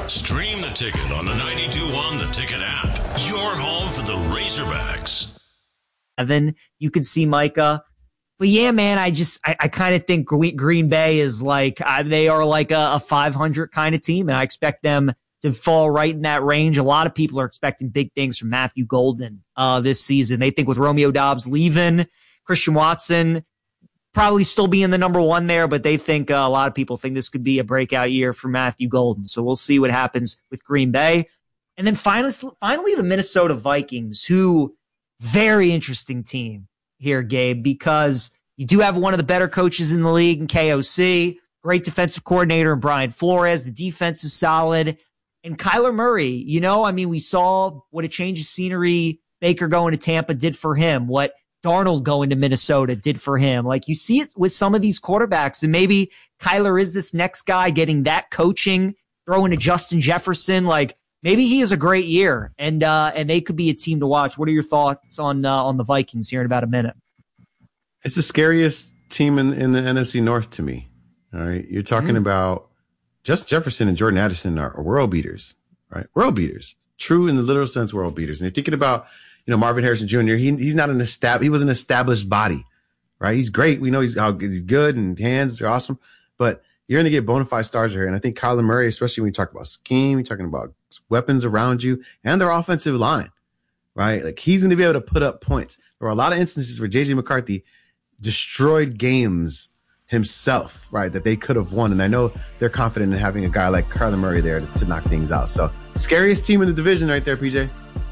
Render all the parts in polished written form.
Stream the Ticket on the 92.1 The Ticket app. Your home for the Razorbacks. Then you could see Micah. But yeah, man, I kind of think Green Bay is like, they are like a 500 kind of team, and I expect them to fall right in that range. A lot of people are expecting big things from Matthew Golden this season. They think with Romeo Doubs leaving, Christian Watson probably still being the number one there, but they think a lot of people think this could be a breakout year for Matthew Golden. So we'll see what happens with Green Bay. And then finally the Minnesota Vikings, who very interesting team here, Gabe, because you do have one of the better coaches in the league in KOC, great defensive coordinator in Brian Flores. The defense is solid. And Kyler Murray, we saw what a change of scenery Baker going to Tampa did for him, what Darnold going to Minnesota did for him. Like, you see it with some of these quarterbacks, and maybe Kyler is this next guy getting that coaching, throwing to Justin Jefferson. Like, maybe he is a great year, and they could be a team to watch. What are your thoughts on the Vikings here in about a minute? It's the scariest team in the NFC North to me. All right. You're talking about Justin Jefferson and Jordan Addison are world beaters, right? World beaters, true in the literal sense, world beaters. And you're thinking about, Marvin Harrison Jr. He's not he was an established body, right? He's great. We know he's good and hands are awesome, but you're going to get bona fide stars here. And I think Kyler Murray, especially when you talk about scheme, you're talking about weapons around you and their offensive line, right? Like, he's going to be able to put up points. There were a lot of instances where JJ McCarthy destroyed games himself, right, that they could have won. And I know they're confident in having a guy like Kyler Murray there to knock things out. So, scariest team in the division right there, PJ.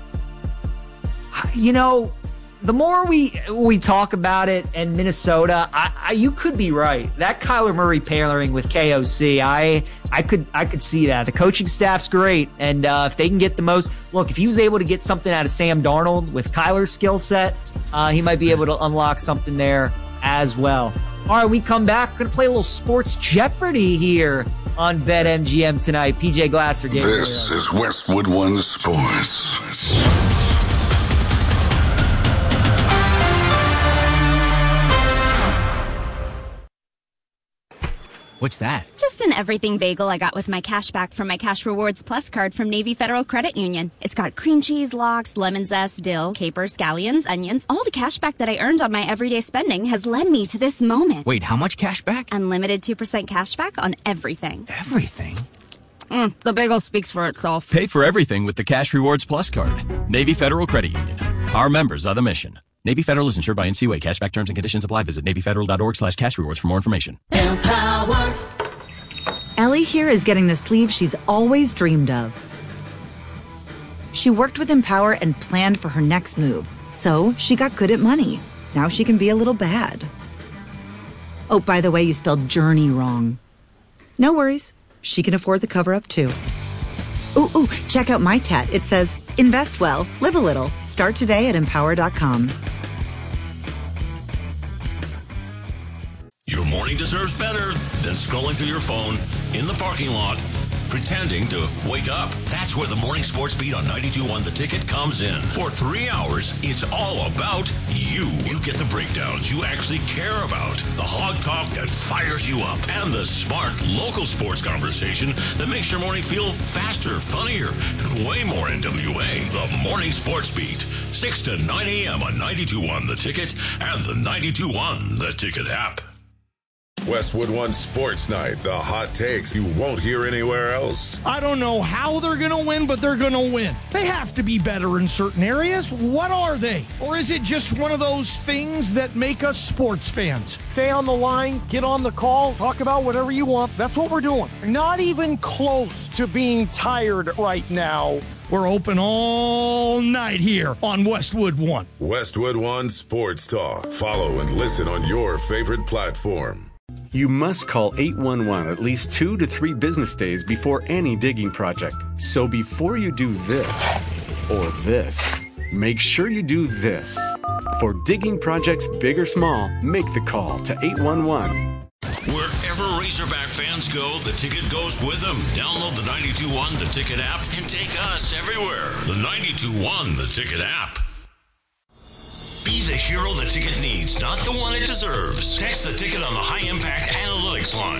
The more we talk about it and Minnesota, you could be right. That Kyler Murray pairing with KOC, I could see that. The coaching staff's great, and if they can get the most, look, if he was able to get something out of Sam Darnold with Kyler's skill set, he might be able to unlock something there as well. All right, we come back. We're going to play a little Sports Jeopardy here on BetMGM tonight. PJ Glasser. This is Westwood One Sports. What's that? Just an everything bagel I got with my cash back from my Cash Rewards Plus card from Navy Federal Credit Union. It's got cream cheese, lox, lemon zest, dill, capers, scallions, onions. All the cash back that I earned on my everyday spending has led me to this moment. Wait, how much cash back? Unlimited 2% cash back on everything. Everything? The bagel speaks for itself. Pay for everything with the Cash Rewards Plus card. Navy Federal Credit Union. Our members are the mission. Navy Federal is insured by NCUA. Cashback terms and conditions apply. Visit NavyFederal.org/cashrewards for more information. Empower. Ellie here is getting the sleeve she's always dreamed of. She worked with Empower and planned for her next move, so she got good at money. Now she can be a little bad. Oh, by the way, you spelled journey wrong. No worries. She can afford the cover-up, too. Ooh, check out my tat. It says, invest well, live a little. Start today at Empower.com. Your morning deserves better than scrolling through your phone in the parking lot, pretending to wake up. That's where the Morning Sports Beat on 92.1 The Ticket comes in. For 3 hours, it's all about you. You get the breakdowns you actually care about, the hog talk that fires you up, and the smart local sports conversation that makes your morning feel faster, funnier, and way more NWA. The Morning Sports Beat, 6 to 9 a.m. on 92.1 The Ticket and the 92.1 The Ticket app. Westwood One Sports Night, the hot takes you won't hear anywhere else. I don't know how they're going to win, but they're going to win. They have to be better in certain areas. What are they? Or is it just one of those things that make us sports fans? Stay on the line, get on the call, talk about whatever you want. That's what we're doing. Not even close to being tired right now. We're open all night here on Westwood One. Westwood One Sports Talk. Follow and listen on your favorite platform. You must call 811 at least 2 to 3 business days before any digging project. So before you do this or this, make sure you do this. For digging projects big or small, make the call to 811. Wherever Razorback fans go, the Ticket goes with them. Download the 92.1 The Ticket app and take us everywhere. The 92.1 The Ticket app. Be the hero the Ticket needs, not the one it deserves. Text the Ticket on the High Impact Analytics line.